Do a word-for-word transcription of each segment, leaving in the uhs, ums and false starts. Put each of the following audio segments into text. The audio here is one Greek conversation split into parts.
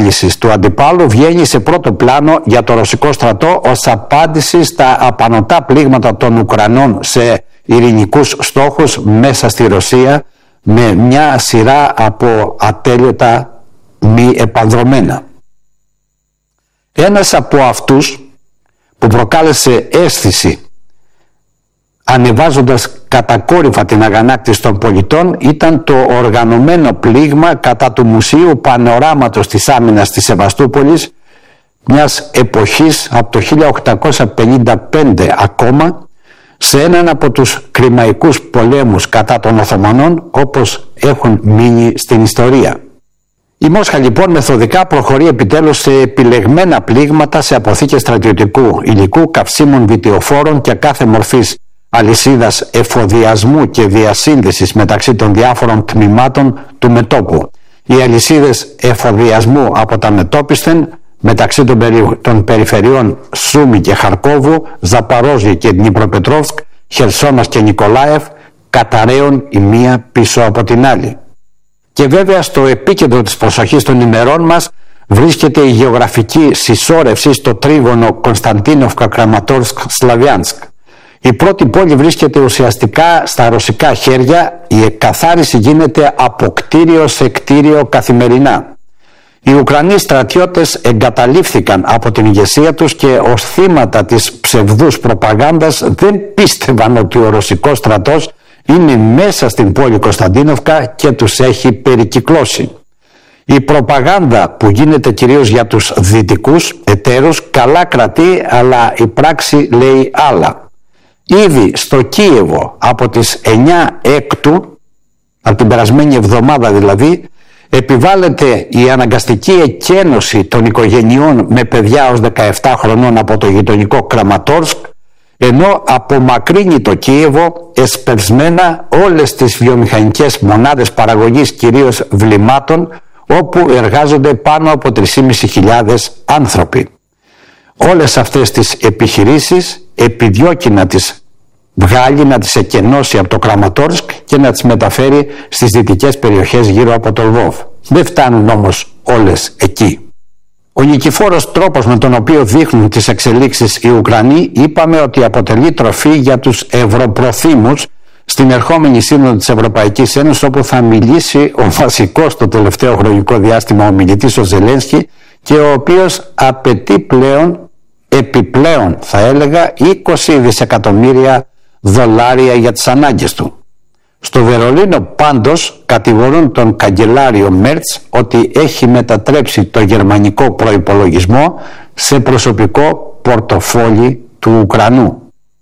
ανάλυσης του αντιπάλου βγαίνει σε πρώτο πλάνο για το ρωσικό στρατό ως απάντηση στα απανωτά πλήγματα των Ουκρανών σε ειρηνικούς στόχους μέσα στη Ρωσία, με μια σειρά από ατέλειωτα μη επανδρομένα. Ένας από αυτούς που προκάλεσε αίσθηση ανεβάζοντας κατακόρυφα την αγανάκτηση των πολιτών ήταν το οργανωμένο πλήγμα κατά του Μουσείου Πανοράματος της Άμυνας της Σεβαστούπολης, μιας εποχής από το χίλια οκτακόσια πενήντα πέντε ακόμα, σε έναν από τους κρημαϊκούς πολέμους κατά των Οθωμανών όπως έχουν μείνει στην ιστορία. Η Μόσχα λοιπόν μεθοδικά προχωρεί επιτέλους σε επιλεγμένα πλήγματα σε αποθήκες στρατιωτικού υλικού, καυσίμων, βιτιοφόρων και κάθε μορφής αλυσίδας εφοδιασμού και διασύνδεσης μεταξύ των διάφορων τμήματων του μετώπου. Οι αλυσίδες εφοδιασμού από τα μετώπισθεν μεταξύ των, περι... των περιφερειών Σούμι και Χαρκόβου, Ζαπαρόζι και Δνιπροπετρόβσκ, Χερσόνας και Νικολάευ καταραίουν η μία πίσω από την άλλη. Και βέβαια στο επίκεντρο της προσοχής των ημερών μας βρίσκεται η γεωγραφική συσσόρευση στο τρίγωνο Κωνσταντίνοφκα, Κραματόρσκ, Σλαβιάνσκ. Η πρώτη πόλη βρίσκεται ουσιαστικά στα ρωσικά χέρια, η εκκαθάριση γίνεται από κτίριο σε κτίριο καθημερινά. Οι Ουκρανοί στρατιώτες εγκαταλείφθηκαν από την ηγεσία τους και ως θύματα της ψευδούς προπαγάνδας δεν πίστευαν ότι ο ρωσικός στρατός είναι μέσα στην πόλη Κωνσταντίνοφκα και τους έχει περικυκλώσει. Η προπαγάνδα που γίνεται κυρίως για τους δυτικούς εταίρους καλά κρατεί, αλλά η πράξη λέει άλλα. Ήδη στο Κίεβο από τις εννιά Έκτου, από την περασμένη εβδομάδα δηλαδή, επιβάλλεται η αναγκαστική εκένωση των οικογενειών με παιδιά ως δεκαεπτά χρονών από το γειτονικό Κραματόρσκ, ενώ απομακρύνει το Κίεβο εσπευσμένα όλες τις βιομηχανικές μονάδες παραγωγής κυρίως βλημάτων, όπου εργάζονται πάνω από τρεις χιλιάδες πεντακόσιοι άνθρωποι. Όλες αυτές τις επιχειρήσεις επιδιώκει να τις βγάλει, να τις εκενώσει από το Κραματόρσκ και να τις μεταφέρει στις δυτικές περιοχές γύρω από το Λβόβ. Δεν φτάνουν όμως όλες εκεί. Ο νικηφόρος τρόπος με τον οποίο δείχνουν τις εξελίξεις οι Ουκρανοί είπαμε ότι αποτελεί τροφή για τους ευρωπροθήμους στην ερχόμενη σύνοδο της Ευρωπαϊκής Ένωσης, όπου θα μιλήσει ο βασικός στο τελευταίο χρονικό διάστημα ομιλητής ο Ζελένσκι και ο οποίος απαιτεί πλέον, επιπλέον θα έλεγα, είκοσι δισεκατομμύρια δολάρια για τις ανάγκες του. Στο Βερολίνο πάντως κατηγορούν τον καγκελάριο Μέρτς ότι έχει μετατρέψει το γερμανικό προϋπολογισμό σε προσωπικό πορτοφόλι του Ουκρανού.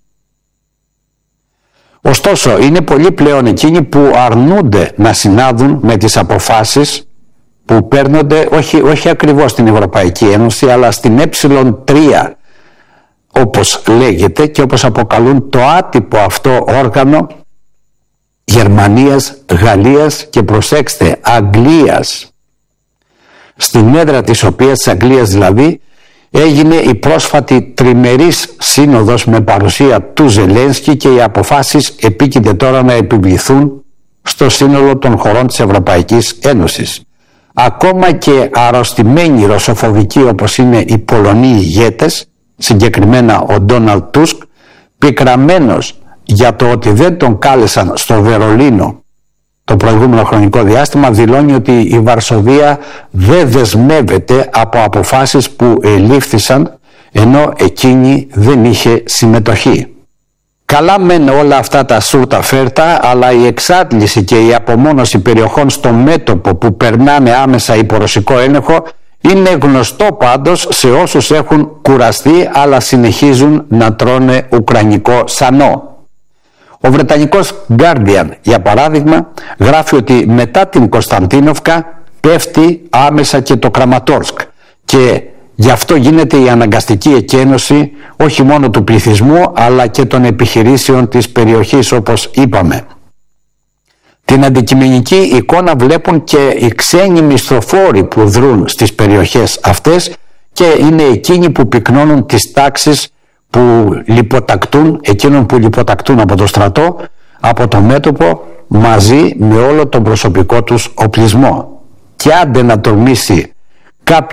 Ωστόσο, είναι πολλοί πλέον εκείνοι που αρνούνται να συνάδουν με τις αποφάσεις που παίρνονται όχι, όχι ακριβώς στην Ευρωπαϊκή Ένωση, αλλά στην ε τρία, όπως λέγεται και όπως αποκαλούν το άτυπο αυτό όργανο Γερμανίας, Γαλλίας και προσέξτε Αγγλίας, στην έδρα της οποίας, της Αγγλίας δηλαδή, έγινε η πρόσφατη τριμερής σύνοδος με παρουσία του Ζελένσκι και οι αποφάσεις επίκειται τώρα να επιβληθούν στο σύνολο των χωρών της Ευρωπαϊκής Ένωσης. Ακόμα και αρρωστημένοι ρωσοφοβικοί όπως είναι οι Πολωνοί ηγέτες, συγκεκριμένα ο Ντόναλντ Τούσκ, πικραμένος για το ότι δεν τον κάλεσαν στο Βερολίνο το προηγούμενο χρονικό διάστημα, δηλώνει ότι η Βαρσοβία δεν δεσμεύεται από αποφάσεις που ελήφθησαν ενώ εκείνη δεν είχε συμμετοχή. Καλά μεν όλα αυτά τα σούρτα φέρτα, αλλά η εξάντληση και η απομόνωση περιοχών στο μέτωπο που περνάνε άμεσα υπό ρωσικό έλεγχο είναι γνωστό πάντως σε όσους έχουν κουραστεί αλλά συνεχίζουν να τρώνε ουκρανικό σανό. Ο βρετανικός Guardian, για παράδειγμα, γράφει ότι μετά την Κωνσταντίνοφκα πέφτει άμεσα και το Κραματόρσκ και γι' αυτό γίνεται η αναγκαστική εκένωση όχι μόνο του πληθυσμού αλλά και των επιχειρήσεων της περιοχής, όπως είπαμε. Την αντικειμενική εικόνα βλέπουν και οι ξένοι μισθοφόροι που δρούν στις περιοχές αυτές και είναι εκείνοι που πυκνώνουν τις τάξεις που λιποτακτούν, εκείνων που λιποτακτούν από το στρατό, από το μέτωπο, μαζί με όλο τον προσωπικό τους οπλισμό. Και άντε να τολμήσει